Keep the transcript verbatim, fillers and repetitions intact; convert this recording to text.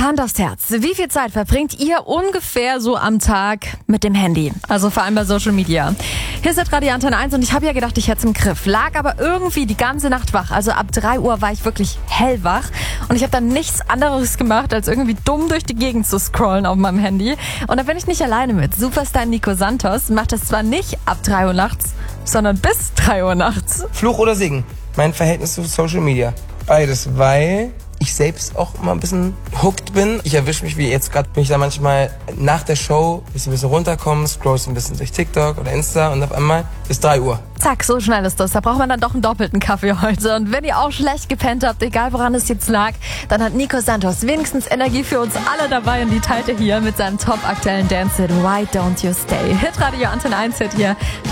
Hand aufs Herz. Wie viel Zeit verbringt ihr ungefähr so am Tag mit dem Handy? Also vor allem bei Social Media. Hier ist der Radio Antenne eins und ich habe ja gedacht, ich hätte es im Griff. Lag aber irgendwie die ganze Nacht wach. Also ab drei Uhr war ich wirklich hellwach. Und ich habe dann nichts anderes gemacht, als irgendwie dumm durch die Gegend zu scrollen auf meinem Handy. Und da bin ich nicht alleine mit. Superstar Nico Santos macht das zwar nicht ab drei Uhr nachts, sondern bis drei Uhr nachts. Fluch oder Segen? Mein Verhältnis zu Social Media. Beides, weil ich selbst auch immer ein bisschen hooked bin. Ich erwische mich, wie jetzt gerade, bin ich da manchmal nach der Show, bis ein bisschen runterkommen, scrollst ein bisschen durch TikTok oder Insta und auf einmal bis drei Uhr. Zack, so schnell ist das. Da braucht man dann doch einen doppelten Kaffee heute. Und wenn ihr auch schlecht gepennt habt, egal woran es jetzt lag, dann hat Nico Santos wenigstens Energie für uns alle dabei und die teilt er hier mit seinem top aktuellen Dance-Hit Why Don't You Stay. Hitradio Antenne eins Hit hier.